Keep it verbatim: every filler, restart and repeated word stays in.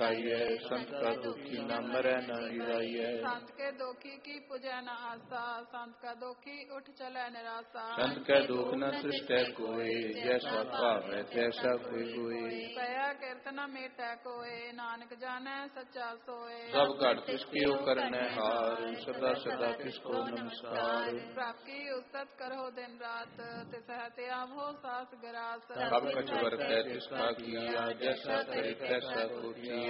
काइए, संत का दुखी न मरै न गिराइए। संत के दोखी की पूजै न आसा, संत का दोखी उठ चलै निरासा। संत के दुख न सृष्टै कोई, जैसा भावै तैसा कोई कोई। पया किरत न मेटै कोय, नानक जानै सच्चा सोय। सब घट किसकी करनै हार, सदा सदा किसको नमस्कार। प्रभ की उस्तत करो दिन रात, तिसह त्याम हो सास गरास। सब कछ वर्तै तिसका किया, जैसा करे तैसा को किया।